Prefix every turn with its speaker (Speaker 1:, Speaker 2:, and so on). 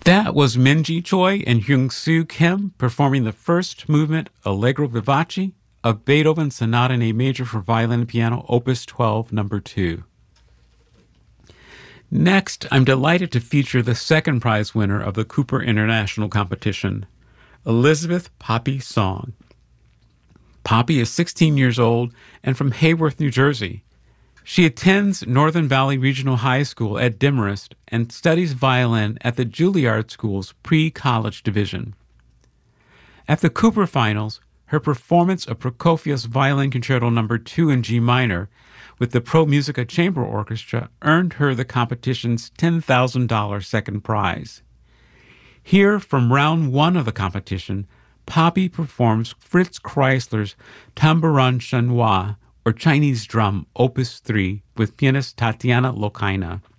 Speaker 1: That was Minji Choi and Hyung-soo Kim performing the first movement Allegro Vivace of Beethoven's Sonata in A Major for Violin and Piano, Opus 12, No. 2. Next, I'm delighted to feature the second prize winner of the Cooper International Competition, Elizabeth Poppy Song. Poppy is 16 years old and from Hayworth, New Jersey. She attends Northern Valley Regional High School at Demorest and studies violin at the Juilliard School's pre-college division. At the Cooper Finals, her performance of Prokofiev's Violin Concerto No. 2 in G minor with the Pro Musica Chamber Orchestra earned her the competition's $10,000 second prize. Here, from round 1 of the competition, Poppy performs Fritz Kreisler's Tambourin Chinois, or Chinese Drum, Opus 3, with pianist Tatiana Lokaina.